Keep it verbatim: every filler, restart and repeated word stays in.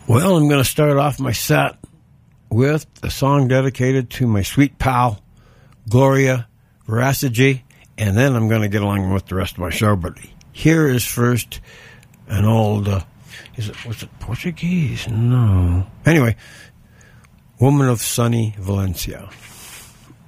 Well, I'm going to start off my set with a song dedicated to my sweet pal, Gloria Verastegui, and then I'm going to get along with the rest of my show. But here is first an old, uh, is it, was it Portuguese? No. Anyway, Woman of Sunny Valencia.